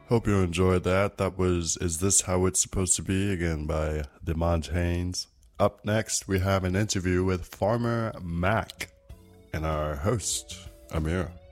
Hope you enjoyed that. That was Is This How It's Supposed to Be? Again by the Montanes. Up next, we have an interview with Farmer Mac and our host, Amir.